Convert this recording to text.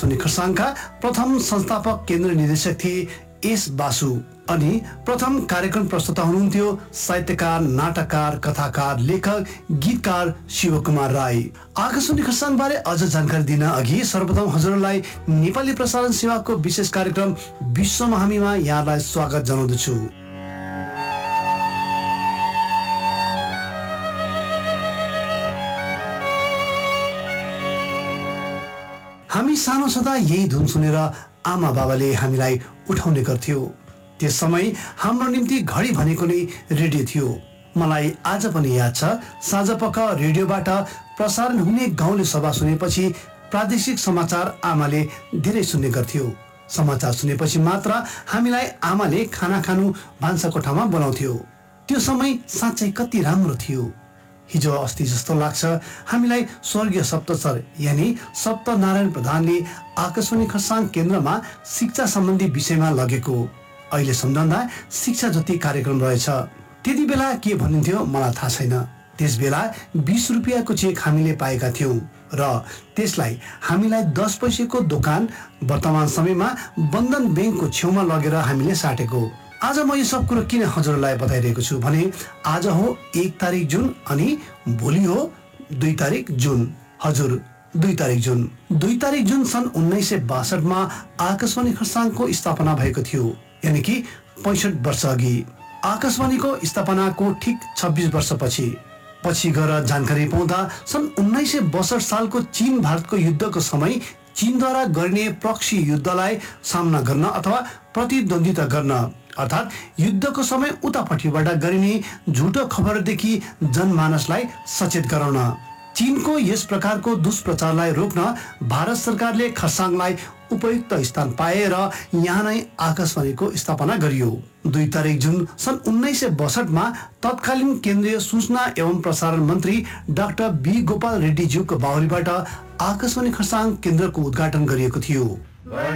आकाशवाणी खरसाङका प्रथम संस्थापक केन्द्र निर्देशक थिए एस बासु अनि प्रथम कार्यक्रम प्रस्तुता हुनुहुन्थ्यो साहित्यकार, नाटककार, कथाकार, लेखक, गीतकार शिवकुमार राई। आकाशवाणी खरसाङ बारे अझ जानकारी दिन अघि सर्वप्रथम हजुरलाई नेपाली प्रसारण सेवाको विशेष कार्यक्रम विश्वमा हामीमा यहाँलाई स्वागत जनाउँदछु। हामी सानो छँदा यही धुन सुनेर आमा बाबाले हामीलाई उठाउने गर्थ्यो। त्यस समय हाम्रो निम्ति घडी भनेको नै रेडियो थियो। मलाई आज पनि याद छ, साँझपख रेडियोबाट प्रसारण हुने गाउँले सभा सुनेपछि प्रादेशिक समाचार आमाले धेरै सुन्ने गर्थ्यो। समाचार सुनेपछि मात्र हामीलाई आमाले खाना खानु भान्साकोठामा बोलाउँथ्यो। त्यो समय साँच्चै कति राम्रो थियो। हिजो अस्ति जस्तो लाग्छ हामीलाई स्वर्गीय सप्तचर यानी सप्तनारायण प्रधानले आकाशवाणी खरसाङ केन्द्रमा शिक्षा सम्बन्धी विषयमा लगेको। अहिले सम्झँदा शिक्षा जति कार्यक्रम रहेछ। त्यति बेला के भनिन्थ्यो मलाई थाहा छैन। त्यस बेला 20 रुपियाँको चेक हामीले पाएका थियौँ र त्यसलाई हामीलाई 10 पैसाको दोकान वर्तमान समयमा बन्धन ब्याङ्कको छेउमा लगेर हामीले साटेको। आज म यो सब कुरो किन हजुरलाई बताइरहेको छु भने आज हो 1 तारिक जुन अनि भोलि हो 2 तारिक जुन। हजुर, 2 तारिक जुन। 2 तारिक जुन सन् 1962 मा आकाशवाणी खरसाङको स्थापना भएको थियो, यानी कि 65 वर्ष अघि। आकाशवाणीको स्थापनाको ठिक 26 वर्षपछि गएर जानकारी पाउँदा सन् 1962 सालको चीन भारतको युद्धको समय चीनद्वारा गरिने प्रक्सी युद्धलाई सामना गर्न अथवा प्रतिद्वन्दिता गर्न, अर्थात् युद्धको समय उतापट्टिबाट गरिने झुटो खबरदेखि जनमानसलाई सचेत गराउन। चीनको यस प्रकारको दुष्प्रचारलाई रोक्न भारत सरकारले खरसाङलाई उपयुक्त स्थान पाए र यहाँ नै आकाशवाणीको स्थापना गरियो। 2 तारिक जुन सन् 1962 मा तत्कालीन केन्द्रीय सूचना एवं प्रसारण मन्त्री डाक्टर बी गोपाल रेड्डीज्यूको बाहुलीबाट आकाशवाणी खरसाङ केन्द्रको उद्घाटन गरिएको थियो।